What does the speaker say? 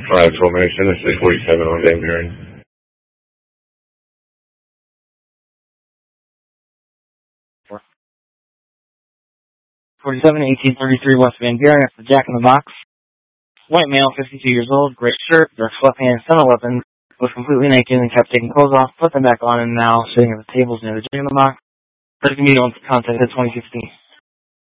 512 Madison, this is 47 on Van Buren. 47-1833 West Van Buren, that's the Jack in the Box. White male, 52 years old, gray shirt, dark sweatpants, semi-weapon, was completely naked and kept taking clothes off, put them back on, and now sitting at the tables near the Jack in the Box. There's going to be on contact at 2016.